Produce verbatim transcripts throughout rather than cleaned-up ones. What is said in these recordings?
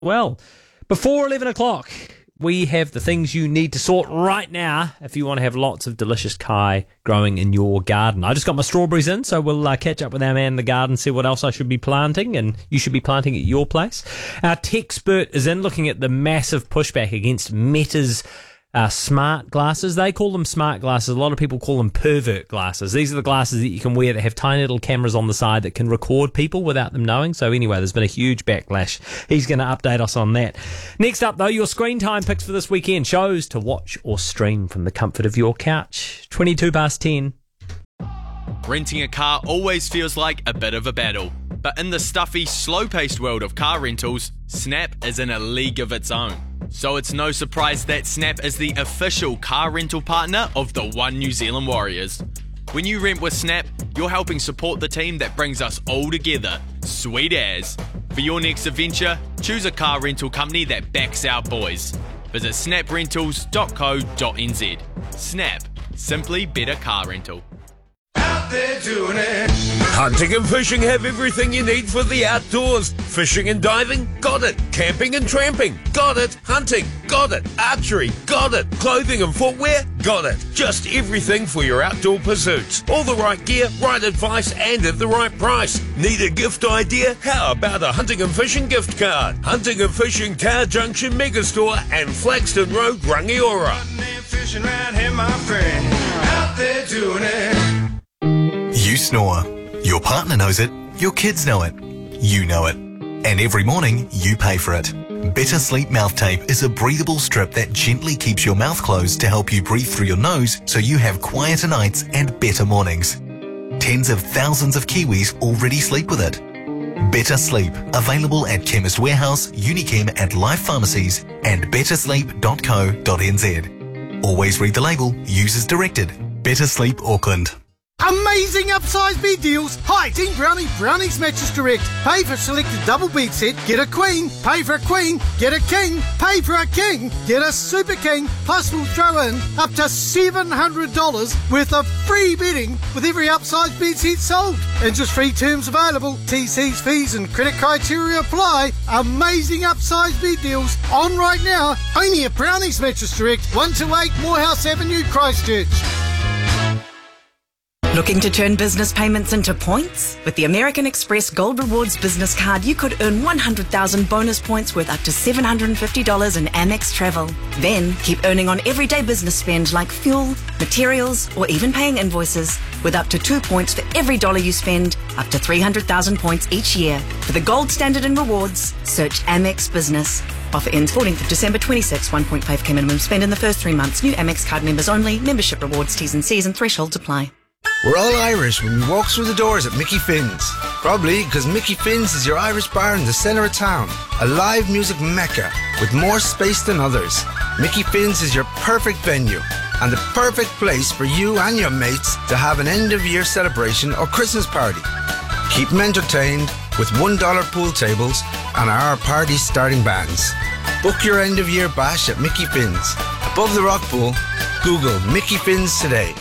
Well, before eleven o'clock, we have the things you need to sort right now if you want to have lots of delicious kai growing in your garden. I just got my strawberries in, so we'll uh, catch up with our man in the garden, see what else I should be planting and you should be planting at your place. Our techspert is in looking at the massive pushback against Meta's Uh, smart glasses. They call them smart glasses. A lot of people call them pervert glasses. These are the glasses that you can wear that have tiny little cameras on the side that can record people without them knowing. So anyway, there's been a huge backlash. He's going to update us on that. Next up, though, your screen time picks for this weekend. Shows to watch or stream from the comfort of your couch. twenty-two past ten. Renting a car always feels like a bit of a battle. But in the stuffy, slow-paced world of car rentals, Snap is in a league of its own. So it's no surprise that Snap is the official car rental partner of the One New Zealand Warriors. When you rent with Snap, you're helping support the team that brings us all together. Sweet as. For your next adventure, choose a car rental company that backs our boys. Visit snap rentals dot co dot n z. Snap. Simply better car rental. Out there doing it. Hunting and fishing have everything you need for the outdoors. Fishing and diving? Got it. Camping and tramping? Got it. Hunting? Got it. Archery? Got it. Clothing and footwear? Got it. Just everything for your outdoor pursuits. All the right gear, right advice, and at the right price. Need a gift idea? How about a hunting and fishing gift card? Hunting and Fishing Car Junction Megastore and Flaxton Road, Rangiora. Hunting and fishing right here, my friend. Out there doing it. You snore. Your partner knows it. Your kids know it. You know it. And every morning, you pay for it. Better Sleep Mouth Tape is a breathable strip that gently keeps your mouth closed to help you breathe through your nose so you have quieter nights and better mornings. Tens of thousands of Kiwis already sleep with it. Better Sleep, available at Chemist Warehouse, Unichem and Life Pharmacies and better sleep dot co dot n z. Always read the label, use as directed. Better Sleep Auckland. Amazing upsize bed deals. Hi, Team Brownie, Brownie's Mattress Direct. Pay for selected double bed set, get a queen. Pay for a queen, get a king. Pay for a king, get a super king. Plus we'll throw in up to seven hundred dollars worth of free bedding with every upsize bed set sold. Interest-free terms available. T Cs, fees and credit criteria apply. Amazing upsize bed deals on right now. Only at Brownie's Mattress Direct, one two eight Morehouse Avenue, Christchurch. Looking to turn business payments into points? With the American Express Gold Rewards business card, you could earn one hundred thousand bonus points worth up to seven hundred fifty dollars in Amex travel. Then keep earning on everyday business spend like fuel, materials, or even paying invoices. With up to two points for every dollar you spend, up to three hundred thousand points each year. For the gold standard in rewards, search Amex Business. Offer ends fourteenth of December twenty-six. one point five k minimum spend in the first three months. New Amex card members only. Membership rewards, T's and C's and thresholds apply. We're all Irish when we walk through the doors at Mickey Finn's. Probably because Mickey Finn's is your Irish bar in the centre of town. A live music mecca with more space than others. Mickey Finn's is your perfect venue and the perfect place for you and your mates to have an end-of-year celebration or Christmas party. Keep them entertained with one dollar pool tables and our party starting bands. Book your end-of-year bash at Mickey Finn's. Above the rock pool, Google Mickey Finn's today.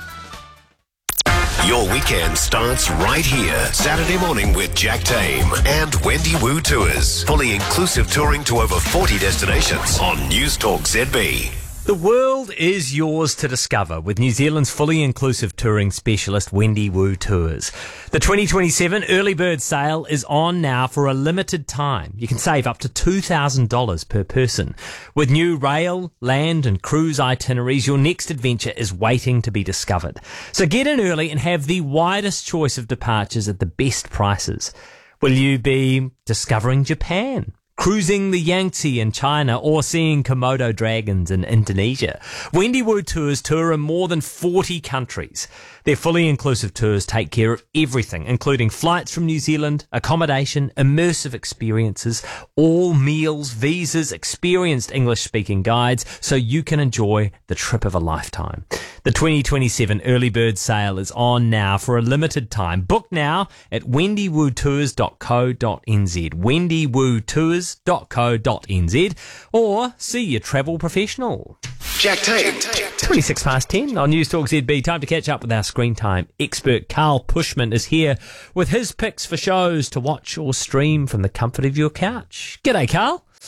Your weekend starts right here. Saturday morning with Jack Tame and Wendy Wu Tours. Fully inclusive touring to over forty destinations on News Talk Z B. The world is yours to discover with New Zealand's fully inclusive touring specialist Wendy Wu Tours. The twenty twenty-seven early bird sale is on now for a limited time. You can save up to two thousand dollars per person. With new rail, land and cruise itineraries, your next adventure is waiting to be discovered. So get in early and have the widest choice of departures at the best prices. Will you be discovering Japan, cruising the Yangtze in China, or seeing Komodo dragons in Indonesia? Wendy Wu Tours tour in more than forty countries. Their fully inclusive tours take care of everything, including flights from New Zealand, accommodation, immersive experiences, all meals, visas, experienced English-speaking guides, so you can enjoy the trip of a lifetime. The twenty twenty-seven early bird sale is on now for a limited time. Book now at wendy wu tours dot co dot n z, wendy wu tours dot co dot n z, or see your travel professional. Jack Tate. twenty-six past ten on News Talk Z B. Time to catch up with our screen time expert. Carl Pushman is here with his picks for shows to watch or stream from the comfort of your couch. G'day, Carl.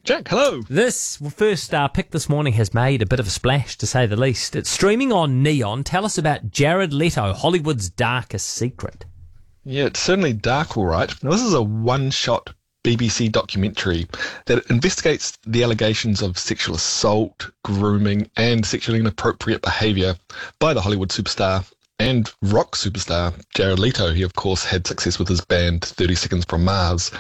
Jack, hello. This first uh, pick this morning has made a bit of a splash, to say the least. It's streaming on Neon. Tell us about Jared Leto, Hollywood's darkest secret. Yeah, it's certainly dark, all right. Now, this is a one-shot B B C documentary that investigates the allegations of sexual assault, grooming, and sexually inappropriate behaviour by the Hollywood superstar and rock superstar Jared Leto. He, of course, had success with his band thirty Seconds from Mars,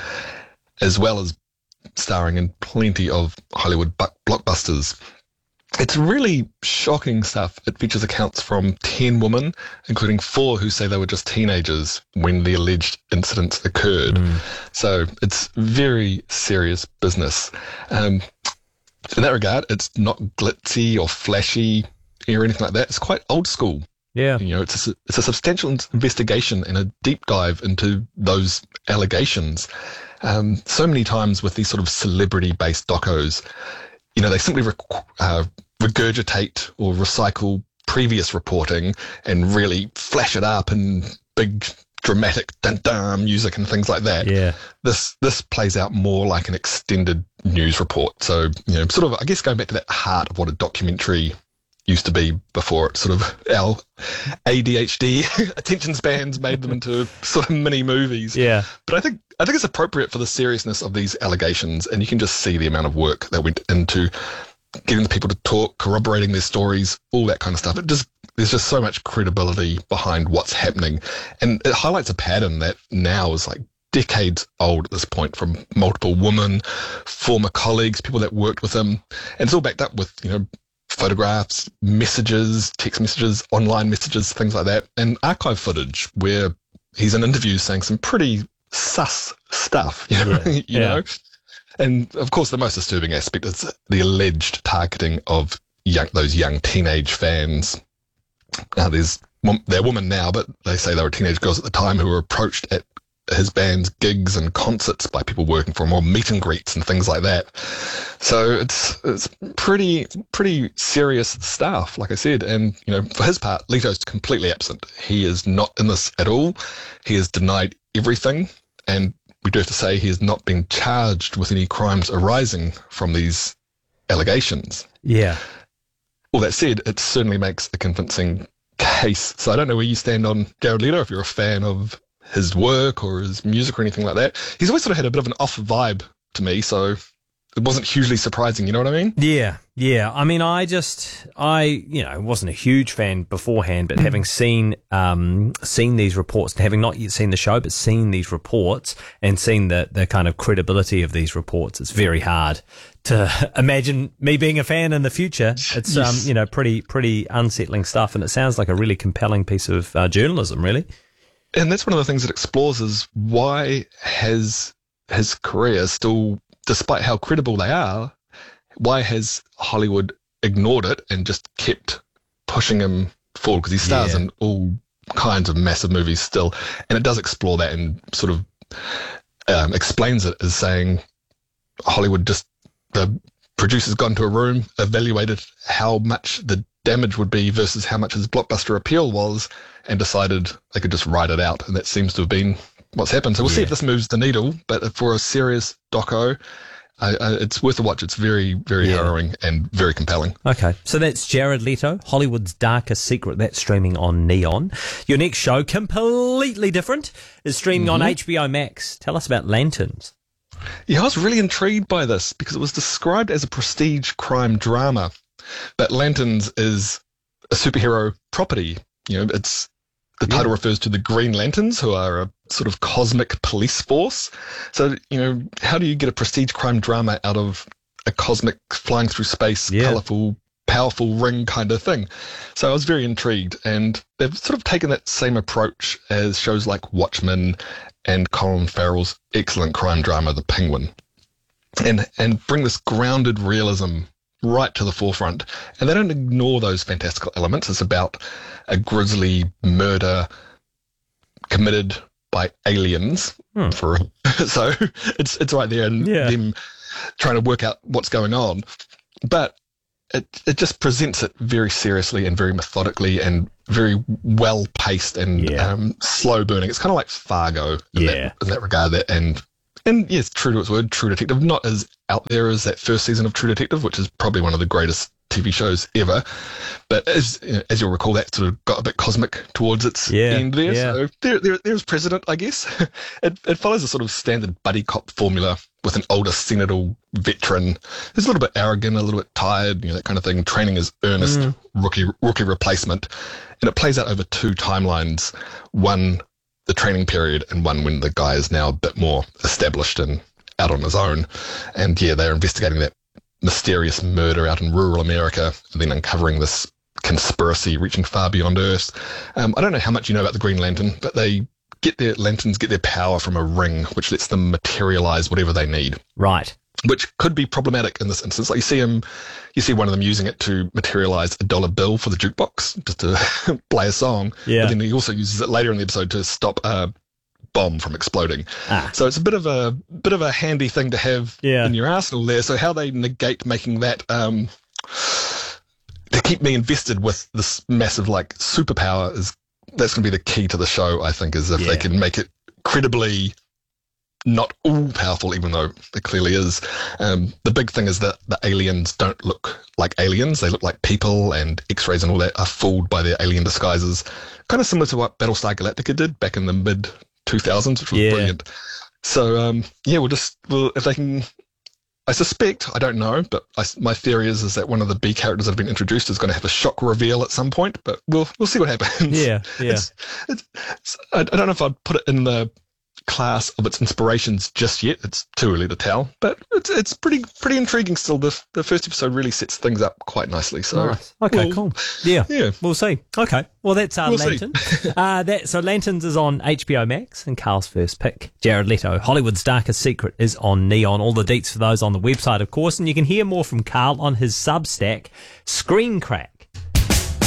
as well as starring in plenty of Hollywood bu- blockbusters. It's really shocking stuff. It features accounts from ten women, including four who say they were just teenagers when the alleged incidents occurred. Mm. So it's very serious business. Um, in that regard, it's not glitzy or flashy or anything like that. It's quite old school. Yeah. You know, it's a, it's a substantial investigation and a deep dive into those allegations. Um, so many times with these sort of celebrity-based docos, you know, they simply rec- uh, regurgitate or recycle previous reporting and really flash it up in big dramatic dun-dun music and things like that. Yeah. This this plays out more like an extended news report. So, you know, sort of, I guess, going back to that heart of what a documentary used to be before it sort of our A D H D attention spans made them into sort of mini movies. Yeah. But I think I think it's appropriate for the seriousness of these allegations, and you can just see the amount of work that went into getting the people to talk, corroborating their stories, all that kind of stuff. It just there's just so much credibility behind what's happening, and it highlights a pattern that now is like decades old at this point, from multiple women, former colleagues, people that worked with him, and it's all backed up with, you know, photographs, messages, text messages, online messages, things like that, and archive footage where he's in interviews saying some pretty sus stuff, you know, Yeah. you Yeah. know. And of course, the most disturbing aspect is the alleged targeting of young, those young teenage fans. Now, there's they're women now, but they say they were teenage girls at the time who were approached at his band's gigs and concerts by people working for him, or meet and greets and things like that. So it's it's pretty pretty serious stuff, like I said. And, you know, for his part, Leto's completely absent. He is not in this at all. He has denied everything, and we do have to say he has not been charged with any crimes arising from these allegations. Yeah. All that said, it certainly makes a convincing case. So I don't know where you stand on Jared Leto, if you're a fan of his work or his music or anything like that. He's always sort of had a bit of an off vibe to me, so it wasn't hugely surprising, you know what I mean? Yeah, yeah. I mean, I just, I, you know, wasn't a huge fan beforehand, but having seen, um, seen these reports, having not yet seen the show, but seen these reports and seen the, the kind of credibility of these reports, it's very hard to imagine me being a fan in the future. It's, um, you know, pretty, pretty unsettling stuff, and it sounds like a really compelling piece of uh, journalism, really. And that's one of the things it explores, is why has his career still, despite how credible they are, why has Hollywood ignored it and just kept pushing him forward? Because he stars Yeah. in all kinds of massive movies still. And it does explore that and sort of um, explains it as saying Hollywood just, the producers got into a room, evaluated how much the damage would be versus how much his blockbuster appeal was, and decided they could just write it out. And that seems to have been what's happened. So we'll see if this moves the needle. But for a serious doco, uh, uh, it's worth a watch. It's very, very Yeah. harrowing and very compelling. Okay, so that's Jared Leto, Hollywood's darkest secret. That's streaming on Neon. Your next show, completely different, is streaming on H B O Max. Tell us about Lanterns. Yeah, I was really intrigued by this because it was described as a prestige crime drama. But Lanterns is a superhero property. You know, it's the title refers to the Green Lanterns, who are a sort of cosmic police force. So, you know, how do you get a prestige crime drama out of a cosmic flying through space, Yeah. colourful, powerful ring kind of thing? So I was very intrigued, and they've sort of taken that same approach as shows like Watchmen and Colin Farrell's excellent crime drama, The Penguin, and and bring this grounded realism right to the forefront. And they don't ignore those fantastical elements. It's about a grisly murder committed by aliens. Hmm. For so it's it's right there, and Yeah. them trying to work out what's going on. But it it just presents it very seriously and very methodically and very well paced and Yeah. um, slow burning. It's kind of like Fargo in, Yeah. that, in that regard. That and And yes, true to its word, True Detective, not as out there as that first season of True Detective, which is probably one of the greatest T V shows ever. But as as you'll recall, that sort of got a bit cosmic towards its yeah, end there. Yeah. So there, there, there's precedent, I guess. it, it follows a sort of standard buddy cop formula with an older senatorial veteran who's a little bit arrogant, a little bit tired, you know, that kind of thing, training his earnest mm. rookie rookie replacement. And it plays out over two timelines, one the training period and one when the guy is now a bit more established and out on his own. And yeah, they're investigating that mysterious murder out in rural America, and then uncovering this conspiracy reaching far beyond Earth. Um, I don't know how much you know about the Green Lantern, but they get their lanterns get their power from a ring, which lets them materialize whatever they need. Right. Which could be problematic in this instance. Like you see him, you see one of them using it to materialize a dollar bill for the jukebox, just to play a song. Yeah. But then he also uses it later in the episode to stop a bomb from exploding. Ah. So it's a bit of a bit of a handy thing to have yeah. in your arsenal there. So how they negate making that um, to keep me invested with this massive like superpower is that's going to be the key to the show. I think is if yeah. they can make it credibly not all powerful, even though it clearly is. Um, the big thing is that the aliens don't look like aliens. They look like people, and X-rays and all that are fooled by their alien disguises. Kind of similar to what Battlestar Galactica did back in the mid two thousands, which was yeah. brilliant. So, um, yeah, we'll just, we'll, if they can, I suspect, I don't know, but I, my theory is, is that one of the B characters that have been introduced is going to have a shock reveal at some point, but we'll, we'll see what happens. Yeah, yeah. It's, it's, it's, I, I don't know if I'd put it in the class of its inspirations just yet. It's too early to tell, but it's it's pretty pretty intriguing still. The the first episode really sets things up quite nicely. So nice. Okay, we'll, cool. Yeah, yeah, we'll see. Okay, well that's our we'll Lantern. uh, that so Lanterns is on H B O Max, and Carl's first pick, Jared Leto, Hollywood's Darkest Secret, is on Neon. All the deets for those on the website, of course, and you can hear more from Carl on his Substack, Screen Crack.